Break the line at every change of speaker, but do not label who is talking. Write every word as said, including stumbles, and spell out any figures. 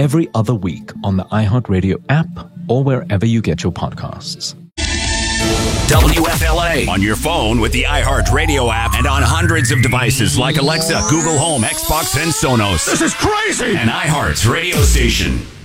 every other week on the iHeartRadio app or wherever you get your podcasts.
W F L A on your phone with the iHeartRadio app and on hundreds of devices like Alexa, Google Home, Xbox, and Sonos.
This is crazy!
An iHeart radio station.